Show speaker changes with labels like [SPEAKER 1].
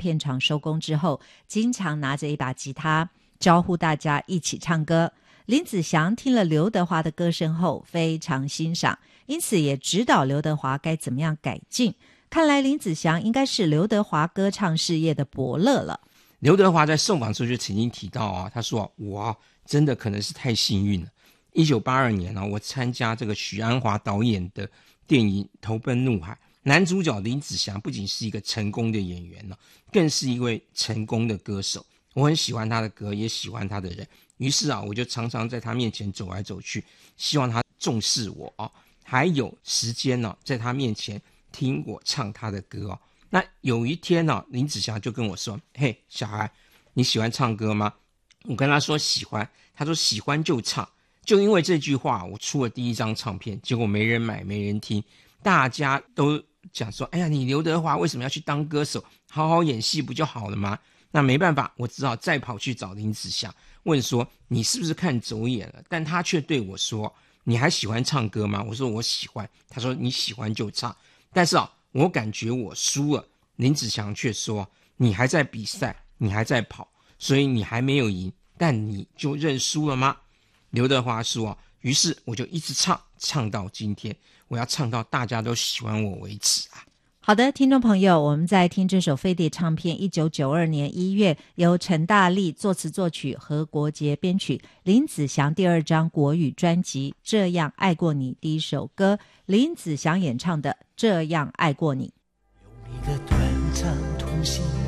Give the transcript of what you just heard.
[SPEAKER 1] 片场收工之后，经常拿着一把吉他招呼大家一起唱歌。林子祥听了刘德华的歌声后非常欣赏，因此也指导刘德华该怎么样改进。看来林子祥应该是刘德华歌唱事业的伯乐了。
[SPEAKER 2] 刘德华在受访时候就曾经提到啊，他说我真的可能是太幸运了。1982年我参加这个许鞍华导演的电影《投奔怒海》，男主角林子祥不仅是一个成功的演员更是一位成功的歌手。我很喜欢他的歌，也喜欢他的人，于是我就常常在他面前走来走去，希望他重视我还有时间在他面前听我唱他的歌那有一天林子祥就跟我说：“嘿，小孩，你喜欢唱歌吗？”我跟他说喜欢，他说喜欢就唱。就因为这句话，我出了第一张唱片，结果没人买，没人听，大家都讲说：“哎呀，你刘德华为什么要去当歌手？好好演戏不就好了吗？”那没办法，我只好再跑去找林子祥，问说：“你是不是看走眼了？”但他却对我说：“你还喜欢唱歌吗？”我说：“我喜欢。”他说：“你喜欢就唱。”但是我感觉我输了。林子祥却说：“你还在比赛，你还在跑，所以你还没有赢，但你就认输了吗？”刘德华说于是我就一直唱到今天，我要唱到大家都喜欢我为止
[SPEAKER 1] 好的，听众朋友，我们在听这首飞碟唱片1992年1月由陈大力作词作曲，何国杰编曲，林子祥第2张国语专辑《这样爱过你》第一首歌，林子祥演唱的《这样爱过你》。
[SPEAKER 3] 有你的短暂同行